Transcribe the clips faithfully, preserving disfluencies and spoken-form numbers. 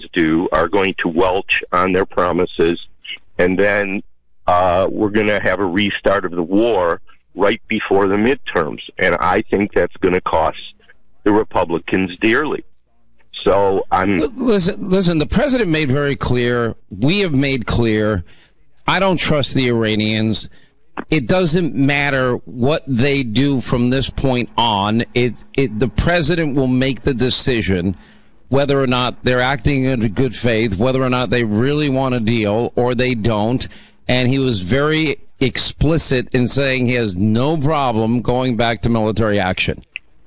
do are going to welch on their promises, and then uh, we're going to have a restart of the war right before the midterms. And I think that's going to cost the Republicans dearly. So I'm... Listen, listen, the president made very clear, we have made clear, I don't trust the Iranians. It doesn't matter what they do from this point on. It, it, the president will make the decision whether or not they're acting in good faith, whether or not they really want a deal or they don't. And he was very explicit in saying he has no problem going back to military action.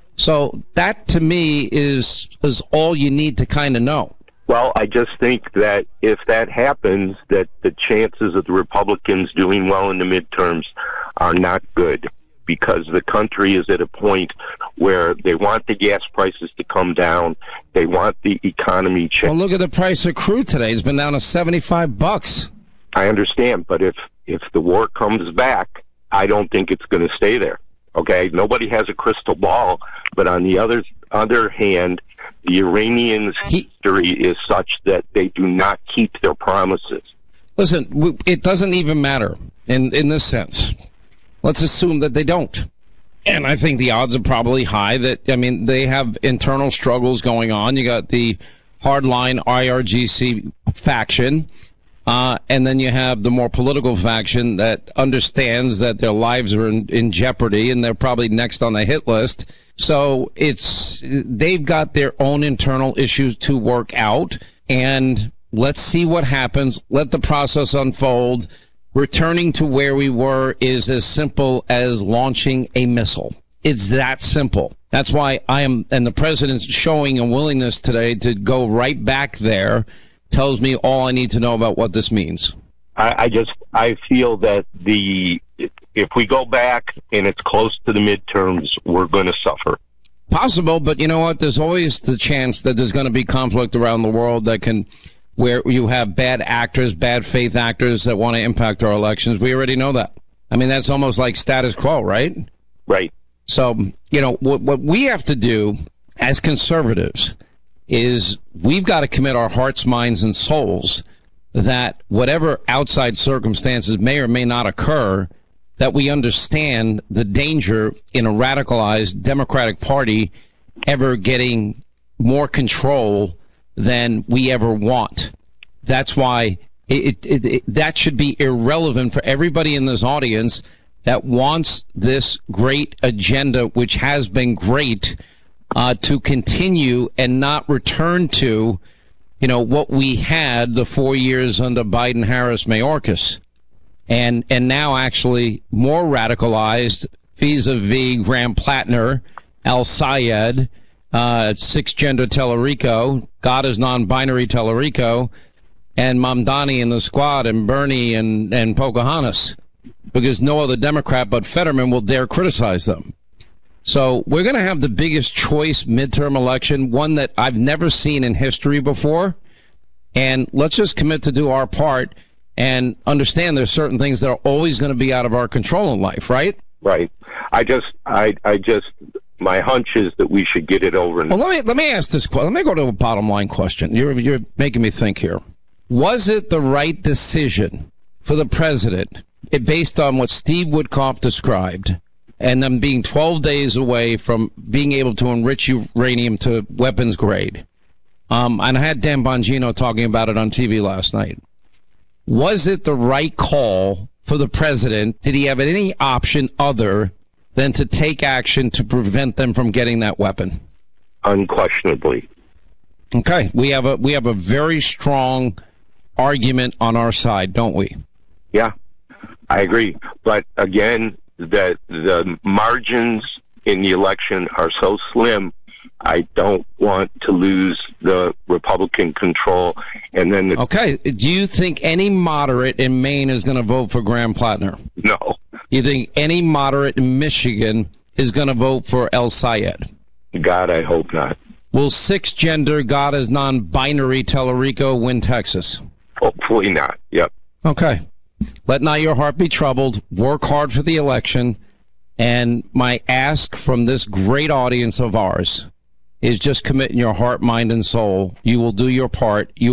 So that, to me, is is all you need to kind of know. Well, I just think that if that happens, that the chances of the Republicans doing well in the midterms are not good, because the country is at a point where they want the gas prices to come down. They want the economy changed. Well, look at the price of crude today. It's been down to seventy-five bucks. I understand, but if, if the war comes back, I don't think it's going to stay there. Okay? Nobody has a crystal ball, but on the other, other hand, the Iranians' history is such that they do not keep their promises. Listen, it doesn't even matter in, in this sense. Let's assume that they don't. And I think the odds are probably high that, I mean, they have internal struggles going on. You got the hardline I R G C faction, uh, and then you have the more political faction that understands that their lives are in, in jeopardy, and they're probably next on the hit list. So it's, they've got their own internal issues to work out, and let's see what happens. Let the process unfold. Returning to where we were is as simple as launching a missile. It's that simple. That's why I am, and the president's showing a willingness today to go right back there, tells me all I need to know about what this means. I, I just, I feel that the, if we go back and it's close to the midterms, we're going to suffer. Possible, but you know what? There's always the chance that there's going to be conflict around the world that can, where you have bad actors, bad faith actors that want to impact our elections. We already know that. I mean, that's almost like status quo, right? Right. So, you know, what, what we have to do as conservatives is we've got to commit our hearts, minds, and souls that whatever outside circumstances may or may not occur, that we understand the danger in a radicalized Democratic Party ever getting more control than we ever want. That's why it, it, it, that should be irrelevant for everybody in this audience that wants this great agenda, which has been great, uh, to continue and not return to, you know, what we had the four years under Biden, Harris, Mayorkas, and and now actually more radicalized vis-a-vis Graham Plattner, Al Sayed, uh, six-gender Tellerico, God is non-binary Tellerico, and Mamdani and the squad, and Bernie and, and Pocahontas, because no other Democrat but Fetterman will dare criticize them. So we're going to have the biggest choice midterm election, one that I've never seen in history before. And let's just commit to do our part and understand there's certain things that are always going to be out of our control in life, right? Right. I just, I, I just, my hunch is that we should get it over. Well, let me let me ask this. Let me go to a bottom line question. You're you're making me think here. Was it the right decision for the president, it, based on what Steve Woodcock described, and them being twelve days away from being able to enrich uranium to weapons grade? Um, and I had Dan Bongino talking about it on T V last night. Was it the right call for the president? Did he have any option other than to take action to prevent them from getting that weapon? Unquestionably. Okay, we have a we have a very strong argument on our side, don't we? Yeah, I agree. But again, the the margins in the election are so slim. I don't want to lose the Republican control. And then the okay, do you think any moderate in Maine is going to vote for Graham Plattner? No. You think any moderate in Michigan is going to vote for El Sayed? God, I hope not. Will six-gender, God is non-binary Tellerico win Texas? Hopefully not. Yep. Okay. Let not your heart be troubled. Work hard for the election. And my ask from this great audience of ours is just commit in your heart, mind, and soul. You will do your part. You